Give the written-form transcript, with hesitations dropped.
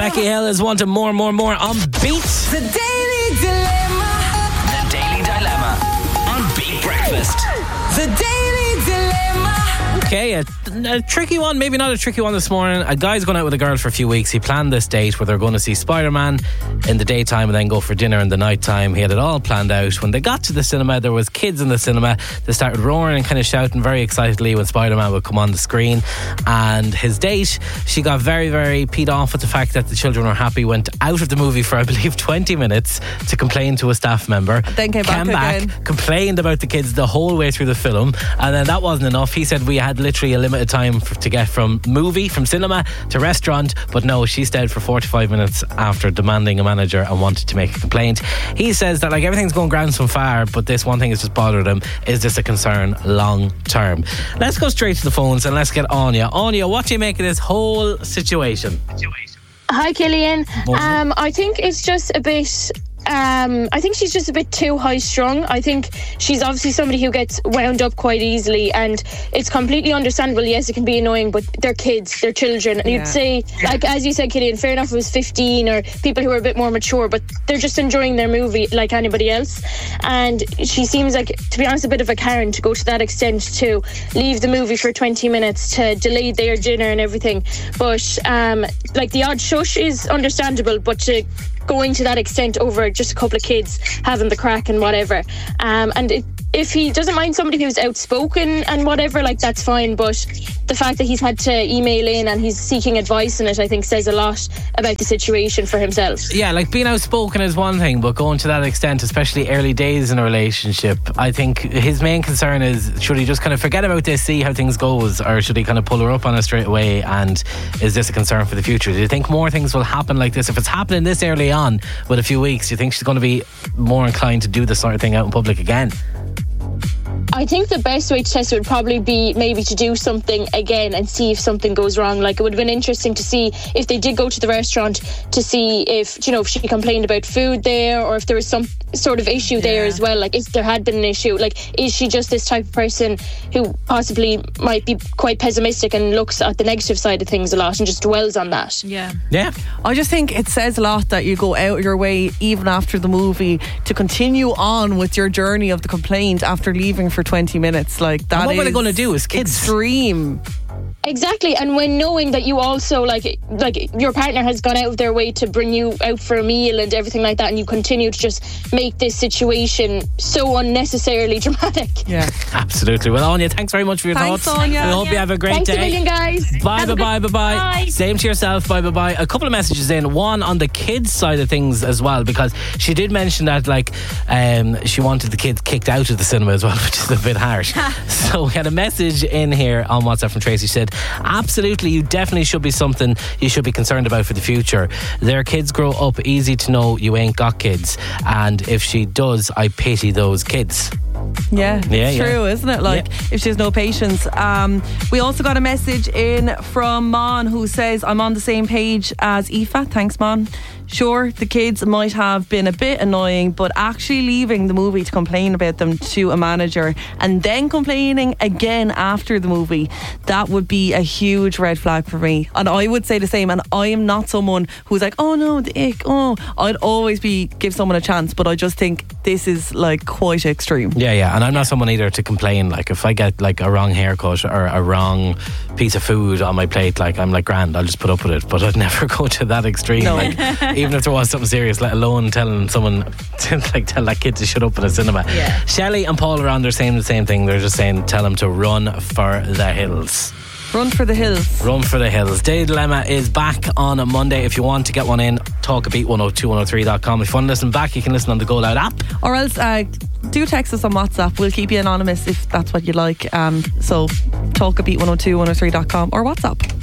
Becky Hill is wanting more on Beat. The Daily Dilemma. The Daily Dilemma on Beat Breakfast. The Daily Dilemma. Okay, a tricky one, maybe not a tricky one this morning. A guy's gone out with a girl for a few weeks. He planned this date where they're going to see Spider-Man in the daytime and then go for dinner in the nighttime. He had it all planned out. When they got to the cinema, there was kids in the cinema. They started roaring and kind of shouting very excitedly when Spider-Man would come on the screen. And his date, she got very, very peed off with the fact that the children were happy, went out of the movie for, I believe, 20 minutes to complain to a staff member. Then came back again. Complained about the kids the whole way through the film. And then that wasn't enough. He said we had literally a limited time to get from cinema to restaurant, but no, she stayed for 45 minutes after demanding a manager and wanted to make a complaint. He says that everything's going grand so far, but this one thing has just bothered him. Is this a concern long term? Let's go straight to the phones and let's get Anya. Anya, what do you make of this whole situation? Hi, Killian. I think it's just a bit... I think she's just a bit too high-strung. I think she's obviously somebody who gets wound up quite easily, and it's completely understandable. Yes, it can be annoying, but they're kids, they're children. And you'd say, as you said, Killian, fair enough, it was 15 or people who are a bit more mature, but they're just enjoying their movie like anybody else. And she seems like, to be honest, a bit of a Karen to go to that extent to leave the movie for 20 minutes to delay their dinner and everything. But the odd shush is understandable, but to going to that extent over just a couple of kids having the crack and whatever. If he doesn't mind somebody who's outspoken and whatever, that's fine. But the fact that he's had to email in and he's seeking advice in it, I think says a lot about the situation for himself. Yeah, being outspoken is one thing, but going to that extent, especially early days in a relationship, I think his main concern is, should he just kind of forget about this, see how things goes, or should he kind of pull her up on it straight away? And is this a concern for the future? Do you think more things will happen like this? If it's happening this early on with a few weeks, do you think she's going to be more inclined to do this sort of thing out in public again? I think the best way to test it would probably be maybe to do something again and see if something goes wrong. It would have been interesting to see if they did go to the restaurant, to see if she complained about food there, or if there was some sort of issue there as well. If there had been an issue, is she just this type of person who possibly might be quite pessimistic and looks at the negative side of things a lot and just dwells on that? Yeah. I just think it says a lot that you go out of your way even after the movie to continue on with your journey of the complaint after leaving for 20 minutes. That and what were they going to do as kids? Extreme. Exactly, and when knowing that you also your partner has gone out of their way to bring you out for a meal and everything like that, and you continue to just make this situation so unnecessarily dramatic. Yeah, absolutely. Well, Anya, thanks very much for your thoughts. Sonia. We hope you have a great Thanks day. Thanks a million, guys. Bye. Same to yourself. Bye. A couple of messages in. One on the kids' side of things as well, because she did mention that she wanted the kids kicked out of the cinema as well, which is a bit harsh. So we had a message in here on WhatsApp from Tracy. She said, absolutely, you definitely should be something you should be concerned about for the future. Their kids grow up easy to know you ain't got kids, and if she does, I pity those kids. Yeah, it's true, isn't it? If she has no patience. We also got a message in from Mon who says, I'm on the same page as Aoife. Thanks, Mon. Sure, the kids might have been a bit annoying, but actually leaving the movie to complain about them to a manager and then complaining again after the movie, that would be a huge red flag for me. And I would say the same. And I am not someone who's oh no, the ick, I'd always give someone a chance, but I just think this is quite extreme. Yeah, and I'm not someone either to complain. If I get a wrong haircut or a wrong piece of food on my plate, I'm grand, I'll just put up with it, but I'd never go to that extreme. No. Even if there was something serious, let alone telling someone to tell that kid to shut up in a cinema. Yeah. Shelley and Paul around, they're saying the same thing. They're just saying tell him to run for the hills. Run for the hills. Run for the hills. Daily Dilemma is back on a Monday. If you want to get one in, talkabeat102103.com. If you want to listen back, you can listen on the Go Loud app. Or else do text us on WhatsApp. We'll keep you anonymous if that's what you like. So talkabeat102103.com or WhatsApp.